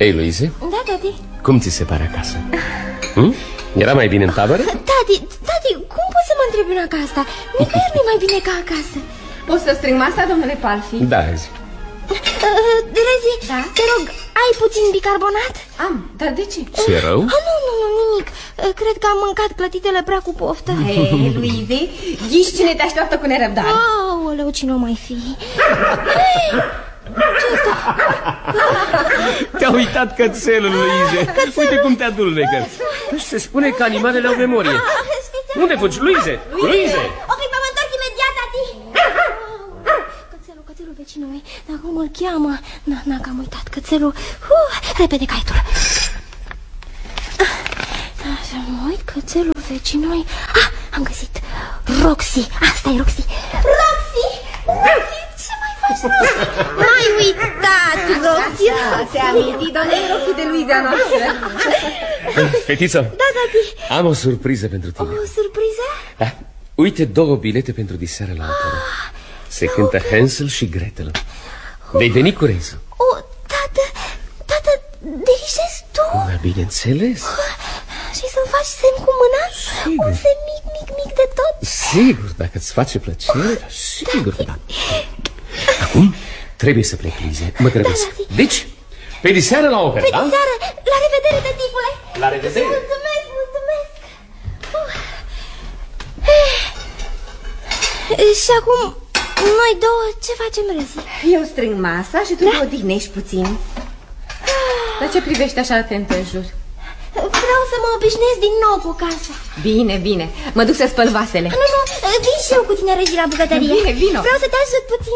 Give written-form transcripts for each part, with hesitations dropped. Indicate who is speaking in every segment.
Speaker 1: Ei, Luize?
Speaker 2: Da, tati?
Speaker 1: Cum ți se pare acasă? Era mai bine în tabără?
Speaker 2: Tati, cum poți să mă întrebi una ca asta? Nicăieri nu-i mai bine ca acasă.
Speaker 3: Poți să strâng masa, domnule Palfi?
Speaker 1: Da, Rezi.
Speaker 2: Rezi, da? Te rog, ai puțin bicarbonat?
Speaker 3: Am, dar de ce?
Speaker 1: Ce rău?
Speaker 2: Nu, nimic. Cred că am mâncat clătitele prea cu poftă.
Speaker 3: Hei, Luize, ghiși cine te așteaptă cu nerăbdare.
Speaker 2: Aoleu, cine o mai fi?
Speaker 1: Te-a uitat cățelul, Luize. Uite cum te adulmecă. Se spune că animalele au memorie. Unde fugi, Luize? Luize!
Speaker 2: Ok, mă întorc imediat, tati. Cățelul vecinului, dar cum îl cheamă? Na, că am uitat, cățelul. Repede caitul. Așa, mă uit, cățelul vecinului. Am găsit. Roxy, asta e Roxy. Roxy, ce mai faci? M-ai uitat, Roxy.
Speaker 3: Te-ai amintit, doamne, Roxy, de Luiza noastră.
Speaker 1: Fetiță,
Speaker 2: Da, tati.
Speaker 1: am o surpriză pentru tine.
Speaker 2: O surpriză?
Speaker 1: Uite 2 bilete pentru diseară la operă. Se cântă Hansel și Gretel. Vei veni cu Rezu.
Speaker 2: Tată, dirișezi tu?
Speaker 1: Bineînțeles.
Speaker 2: Și să-mi faci semn cu mâna?
Speaker 1: Sigur.
Speaker 2: Un semn mic de tot?
Speaker 1: Sigur, dacă îți face plăcere. Sigur că da. Acum trebuie să plec, Lize. Mă grăbesc. Deci, pe diseară la operă, da?
Speaker 2: Pe diseară, la revedere, tăticule.
Speaker 1: La revedere.
Speaker 2: Mulțumesc. Și acum, noi două, ce facem, Rezi?
Speaker 3: Eu strâng masa și tu te odihnești puțin. Dar ce privești așa atent în jur?
Speaker 2: Vreau să mă obișnuiesc din nou cu casa.
Speaker 3: Bine, mă duc să spăl vasele.
Speaker 2: Nu, vin și eu cu tine, Rezi, la bucătărie.
Speaker 3: Bine, vino.
Speaker 2: Vreau să te ajut puțin.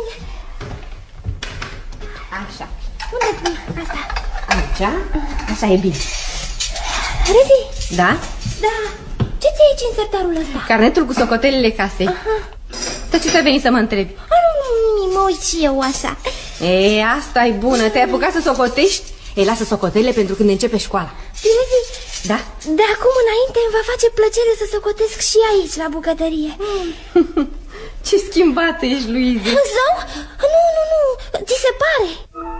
Speaker 3: Așa.
Speaker 2: Unde pun asta?
Speaker 3: Aici? Așa e bine.
Speaker 2: Rezi?
Speaker 3: Da?
Speaker 2: Da. Ce ți-ai aici în sertarul ăsta?
Speaker 3: Carnetul cu socotelele casei. Dar ce ți-ai venit să mă întrebi?
Speaker 2: Nu, nimic, mă uit și eu așa.
Speaker 3: Asta e bună, te-ai apucat să socotești? Lasă socotelele pentru când începe școala.
Speaker 2: Rezi?
Speaker 3: Da?
Speaker 2: De acum înainte îmi va face plăcere să socotesc și aici, la bucătărie.
Speaker 3: Ce schimbată ești, Luize.
Speaker 2: Zău? Nu, ți se pare?